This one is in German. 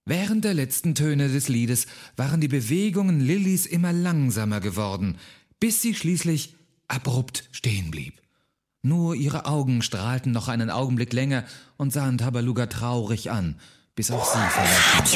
Während der letzten Töne des Liedes waren die Bewegungen Lillys immer langsamer geworden, bis sie schließlich abrupt stehen blieb. Nur ihre Augen strahlten noch einen Augenblick länger und sahen Tabaluga traurig an, bis auch sie verlassen.